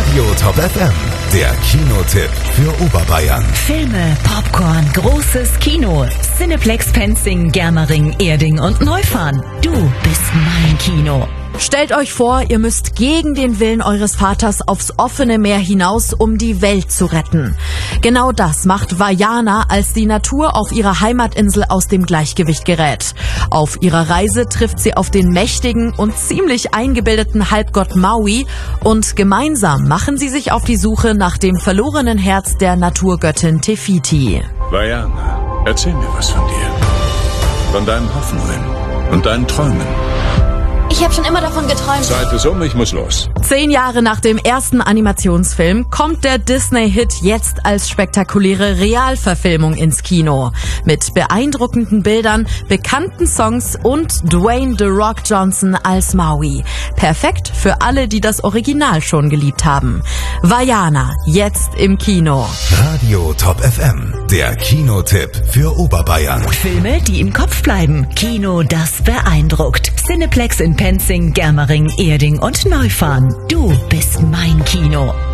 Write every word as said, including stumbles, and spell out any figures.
Radio Top F M, der Kinotipp für Oberbayern. Filme, Popcorn, großes Kino. Cineplex Penzing, Germering, Erding und Neufahren. Du bist mein Kino. Stellt euch vor, ihr müsst gegen den Willen eures Vaters aufs offene Meer hinaus, um die Welt zu retten. Genau das macht Vaiana, als die Natur auf ihrer Heimatinsel aus dem Gleichgewicht gerät. Auf ihrer Reise trifft sie auf den mächtigen und ziemlich eingebildeten Halbgott Maui und gemeinsam machen sie sich auf die Suche nach dem verlorenen Herz der Naturgöttin Te Fiti. Vaiana, erzähl mir was von dir. Von deinen Hoffnungen und deinen Träumen. Ich habe schon immer davon geträumt. Zeit ist um, ich muss los. Zehn Jahre nach dem ersten Animationsfilm kommt der Disney-Hit jetzt als spektakuläre Realverfilmung ins Kino. Mit beeindruckenden Bildern, bekannten Songs und Dwayne The Rock Johnson als Maui. Perfekt für alle, die das Original schon geliebt haben. Vaiana, jetzt im Kino. Radio Top F M, der Kinotipp für Oberbayern. Filme, die im Kopf bleiben. Kino, das beeindruckt. Cineplex in Penzing, Germering, Erding und Neufahren. Du bist mein Kino.